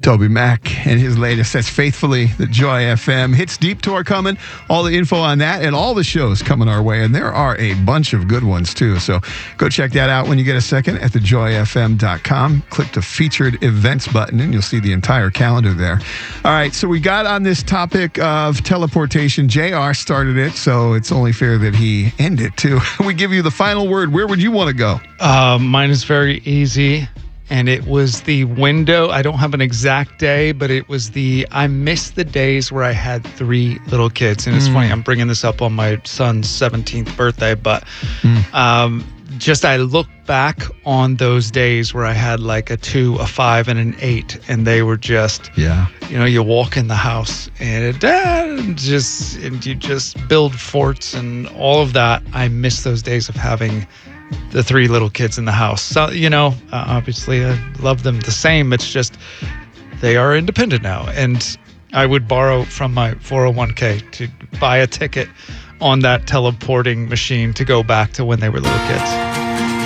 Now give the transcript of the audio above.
Toby Mac and his latest, that's Faithfully, the Joy FM. Hits Deep Tour coming. All the info on that and all the shows coming our way. And there are a bunch of good ones, too. So go check that out when you get a second at thejoyfm.com. Click the featured events button and you'll see the entire calendar there. All right, so we got on this topic of teleportation. JR started it, so it's only fair that he end it, too. We give you the final word. Where would you want to go? Mine is very easy. And it was the window. I don't have an exact day, but it was I miss the days where I had 3 little kids. And it's funny, I'm bringing this up on my son's 17th birthday, but I look back on those days where I had like a 2, a 5, and an 8, and they were just, you walk in the house and you just build forts and all of that. I miss those days of having the 3 little kids in the house. So, obviously I love them the same. It's just they are independent now. And I would borrow from my 401k to buy a ticket on that teleporting machine to go back to when they were little kids.